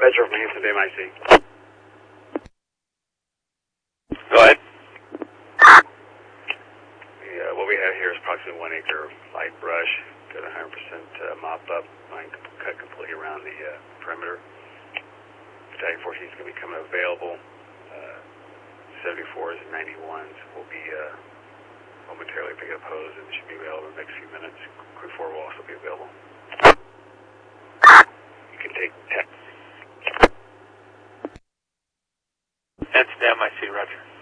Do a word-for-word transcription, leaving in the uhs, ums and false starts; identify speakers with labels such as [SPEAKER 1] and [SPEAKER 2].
[SPEAKER 1] Metro from Houston to M I C.
[SPEAKER 2] Go ahead.
[SPEAKER 1] Yeah, what we have here is approximately one acre of light brush. Got one hundred percent uh, mop up. Line cut completely around the uh, perimeter. Battalion fourteen is going to be coming available. Uh, seventy-fours and ninety-ones will be uh, momentarily picking up hose and should be available in the next few minutes. Crew four will also be available. You can take ten.
[SPEAKER 2] That's the M I C, Roger.